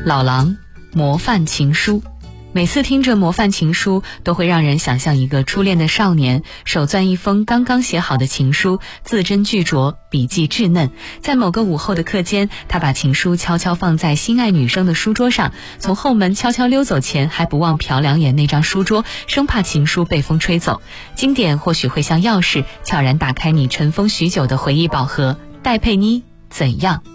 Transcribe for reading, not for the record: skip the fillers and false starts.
老狼，模范情书。每次听着模范情书，都会让人想象一个初恋的少年，手攥一封刚刚写好的情书，字斟句酌，笔迹稚嫩。在某个午后的课间，他把情书悄悄放在心爱女生的书桌上，从后门悄悄溜走前，还不忘瞟两眼那张书桌，生怕情书被风吹走。经典或许会像钥匙，悄然打开你尘封许久的回忆宝盒。戴佩妮，怎样？